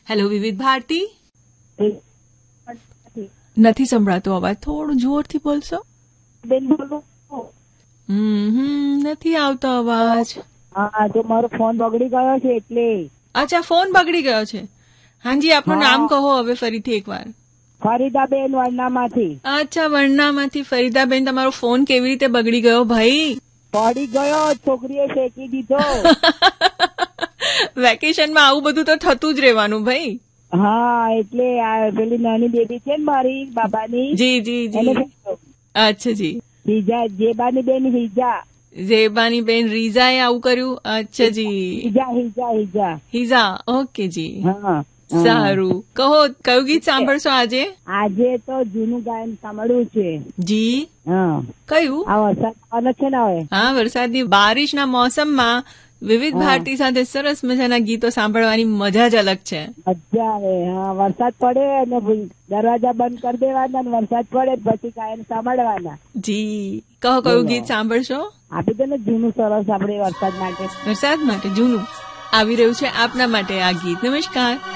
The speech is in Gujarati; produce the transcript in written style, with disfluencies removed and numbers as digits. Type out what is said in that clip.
હેલો વિવિધ ભારતી. નથી સંભળાતો અવાજ, થોડું જોરથી બોલશો. બેન બોલું. નથી આવતો અવાજ. હા, તો મારો ફોન બગડી ગયો છે એટલે. અચ્છા, ફોન બગડી ગયો છે. હાજી, આપનું નામ કહો હવે ફરીથી એકવાર. ફરીદાબેન વર્ણામાંથી. અચ્છા, વર્ણામાંથી ફરીદાબેન. તમારો ફોન કેવી રીતે બગડી ગયો ભાઈ? પડી ગયો, છોકરીએ ફેંકી દીધો. વેકેશનમાં આવું બધું તો થતું જ રહેવાનું ભાઈ. હા, એટલે આ પેલી નાની બેબી છે ને મારી બાબાની. જી જી જી. અચ્છા જી. હિજા, જેબાની બેન હિજા. ઝેબાની બેન રીઝાએ આવું કર્યું. અચ્છા જી. હિજા હિજા હિજા હિઝા. ઓકે જી. હા, સારું. કહો, કયું ગીત સાંભળશો આજે? આજે તો જૂનું ગાયન સાંભળવું છે. જી. હા. કયું? આ વરસાદ આવવાનો છે ને હવે. હા, વરસાદની બારિશના મોસમમાં વિવિધ ભારતી સાથે સરસ મજાના ગીતો સાંભળવાની મજા જ અલગ છે. મજા આવે. હા, વરસાદ પડે અને દરવાજા બંધ કરી દેવાના અને વરસાદ પડે પછી ગાયન સાંભળવાના. જી. કહો, કયું ગીત સાંભળશો? આપી દો ને જૂનું સરસ આપણે વરસાદ માટે. વરસાદ માટે જૂનું આવી રહ્યું છે આપના માટે આ ગીત. નમસ્કાર.